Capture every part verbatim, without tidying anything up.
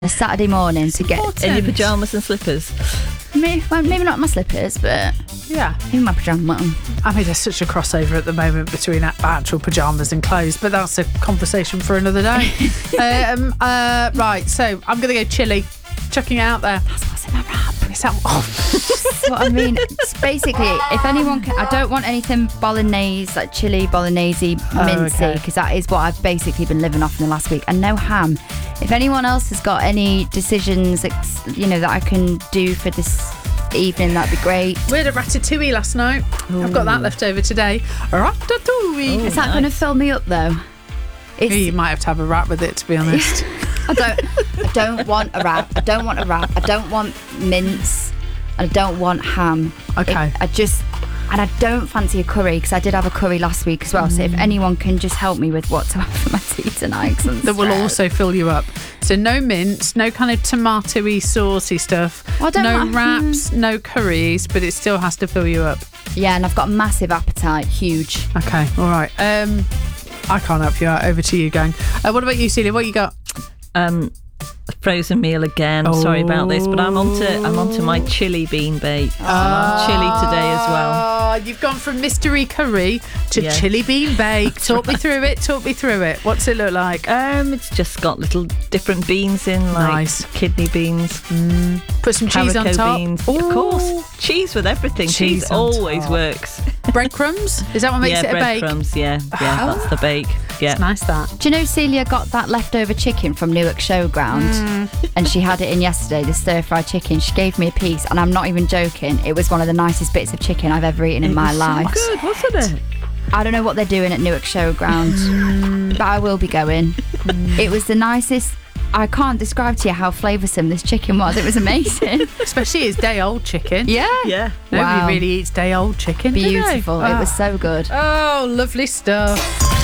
a Saturday morning to get in your pyjamas and slippers. Maybe, well, maybe not my slippers, but yeah, in my pyjamas. I mean, there's such a crossover at the moment between actual pyjamas and clothes, but that's a conversation for another day. um, uh, right, so I'm going to go chili. Chucking it out there. That's what's in my wrap. Is that oh. What I mean, it's basically, if anyone can, I don't want anything bolognese, like chili, bolognese, mincy, because oh, okay. that is what I've basically been living off in the last week. And no ham. If anyone else has got any decisions, you know, that I can do for this evening, that'd be great. We had a ratatouille last night. Ooh. I've got that left over today. Ratatouille. Ooh, is that nice. Going to fill me up though? It's, you might have to have a wrap with it, to be honest. I don't. I don't want a wrap. I don't want a wrap. I don't want mince. And I don't want ham. Okay. It, I just and I don't fancy a curry because I did have a curry last week as well. Mm. So if anyone can just help me with what to have for my tea tonight, that will also fill you up. So no mince, no kind of tomatoey, saucy stuff. Well, no like, wraps, mm. no curries, but it still has to fill you up. Yeah, and I've got a massive appetite, huge. Okay, all right. Um, I can't help you out. Over to you, gang. Uh, what about you, Celia? What you got? Um, a frozen meal again. Oh. Sorry about this, but I'm onto I'm onto my chili bean bake. Oh. I'm on chili today as well. You've gone from mystery curry to yeah. chili bean bake. Talk me through it. Talk me through it. What's it look like? Um, it's just got little different beans in, like nice. kidney beans. Mm. Put some cheese on top. Beans. Of course, cheese with everything. Cheese, cheese always top. Works. Breadcrumbs? Is that what makes yeah, it a bake? Breadcrumbs. Yeah, yeah, oh. that's the bake. Yeah, it's nice that. Do you know Celia got that leftover chicken from Newark Showground, mm. and she had it in yesterday, the stir fried chicken. She gave me a piece, and I'm not even joking. It was one of the nicest bits of chicken I've ever eaten in it my was life. So good, wasn't it? I don't know what they're doing at Newark Showground, mm. but I will be going. Mm. It was the nicest. I can't describe to you how flavoursome this chicken was. It was amazing. Especially it's day old chicken. Yeah. Yeah. Nobody wow. really eats day old chicken. Beautiful. Wow. It was so good. Oh, lovely stuff.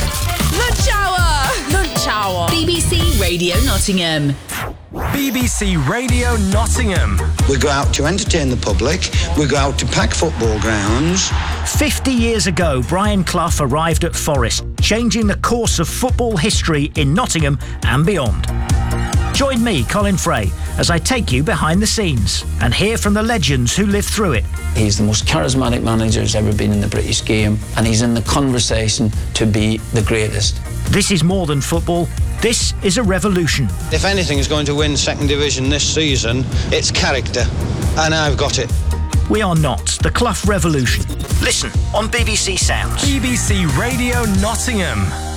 Lunch hour. Lunch hour. B B C Radio Nottingham. B B C Radio Nottingham. We go out to entertain the public. We go out to pack football grounds. Fifty years ago, Brian Clough arrived at Forest, changing the course of football history in Nottingham and beyond. Join me, Colin Fray, as I take you behind the scenes and hear from the legends who lived through it. He's the most charismatic manager who's ever been in the British game, and he's in the conversation to be the greatest. This is more than football. This is a revolution. If anything is going to win second division this season, it's character, and I've got it. We are not the Clough Revolution. Listen on B B C Sounds. B B C Radio Nottingham.